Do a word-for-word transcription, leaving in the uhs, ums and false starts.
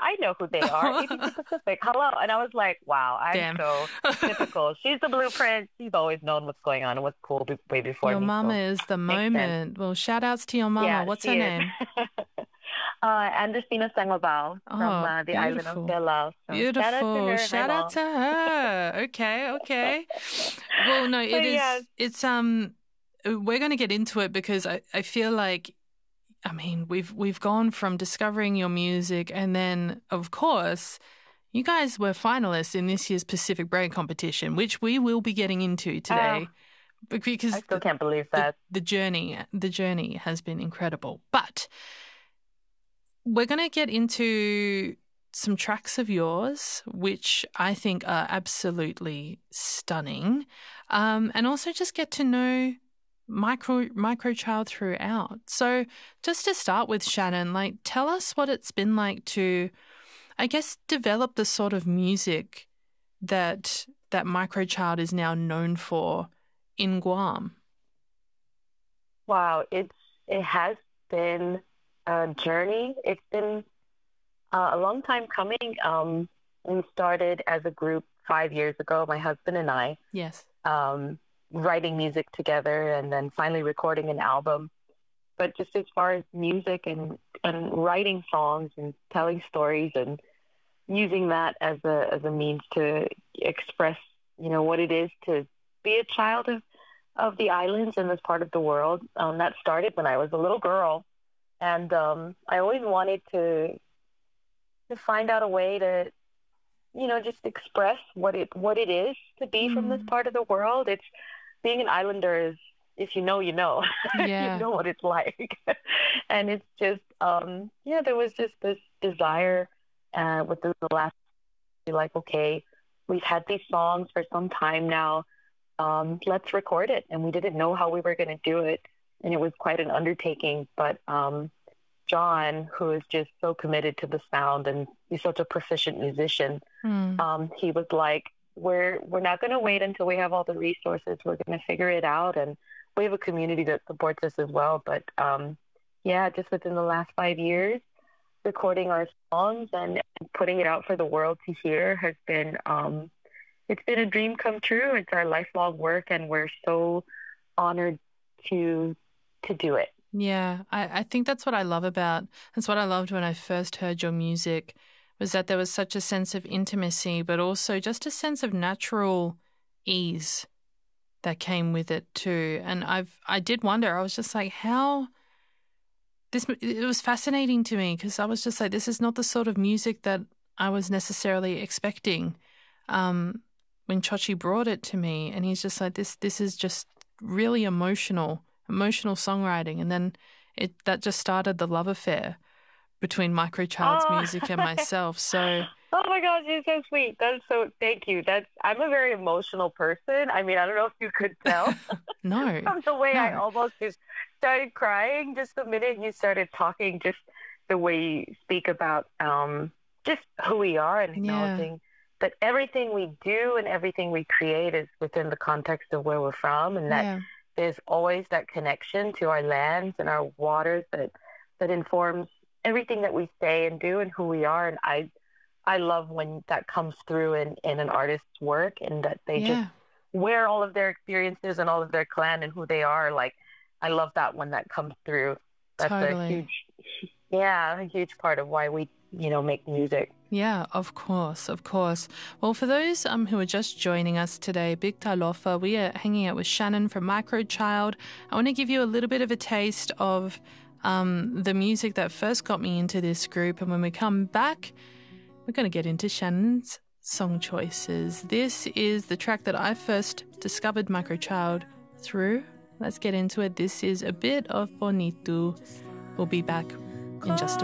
I know who they are. A B C Pacific. Hello. And I was like, wow, I'm Damn. so typical. She's the blueprint. She's always known what's going on and what's cool be- way before Your me. mama So is the makes sense. moment. Well, shout outs to your mama. Yeah, What's she her is. name? uh, Andersina Sangobao from Oh, uh, the island of beautiful. Palau. So shout out to Beautiful. her. Hi, Shout out mom. to her. Okay, okay. Well, no, But it is, yeah, it's, um, we're going to get into it because I, I feel like, I mean, we've, we've gone from discovering your music and then, of course, you guys were finalists in this year's Pacific Brain competition, which we will be getting into today. oh, Because I still the, can't believe the, that. the journey, the journey has been incredible. But we're going to get into some tracks of yours, which I think are absolutely stunning, um, and also just get to know Micro Microchild throughout. So, just to start with, Shannon, like, tell us what it's been like to, I guess, develop the sort of music that that Microchild is now known for in Guam. Wow, it's it has been a journey. It's been uh, a long time coming. Um, we started as a group five years ago, my husband and I, Yes. um, writing music together and then finally recording an album. But just as far as music and, and writing songs and telling stories and using that as a as a means to express, you know, what it is to be a child of, of the islands in this part of the world. Um, that started when I was a little girl. And um, I always wanted to to find out a way to, you know, just express what it what it is to be Mm. from this part of the world. It's being an islander is, if you know, you know, Yeah. you know what it's like. And it's just, um, yeah, there was just this desire uh, within the last, be like, okay, we've had these songs for some time now. Um, let's record it. And we didn't know how we were going to do it. And it was quite an undertaking. But um, John, who is just so committed to the sound and he's such a proficient musician, Mm. um, he was like, we're we're not going to wait until we have all the resources. We're going to figure it out. And we have a community that supports us as well. But um, yeah, just within the last five years, recording our songs and putting it out for the world to hear has been, um, it's been a dream come true. It's our lifelong work, and we're so honored to to do it. Yeah, I, I think that's what I love about, that's what I loved when I first heard your music, was that there was such a sense of intimacy, but also just a sense of natural ease that came with it too. And I've, I did wonder, I was just like, how, this, it was fascinating to me because I was just like, this is not the sort of music that I was necessarily expecting. Um, when Chochi brought it to me, and he's just like, this, this is just really emotional. emotional songwriting, and then it that just started the love affair between Microchild's Oh. music and myself. So Oh my gosh, you're so sweet. That's so, thank you. That's, I'm a very emotional person. I mean, I don't know if you could tell no, from the way I no. almost just started crying just the minute you started talking, just the way you speak about um, just who we are and acknowledging that everything we do and everything we create is within the context of where we're from, and that Yeah. there's always that connection to our lands and our waters that that informs everything that we say and do and who we are. And I I love when that comes through in, in an artist's work, and that they Yeah. just wear all of their experiences and all of their clan and who they are. Like, I love that when that comes through. That's Totally. a huge, yeah, a huge part of why we, you know, make music. Yeah, of course, of course. Well, for those um, who are just joining us today, Big Talofa, we are hanging out with Shannon from Microchild. I want to give you a little bit of a taste of um, the music that first got me into this group. And when we come back, we're going to get into Shannon's song choices. This is the track that I first discovered Microchild through. Let's get into it. This is a bit of Bonito. We'll be back in just a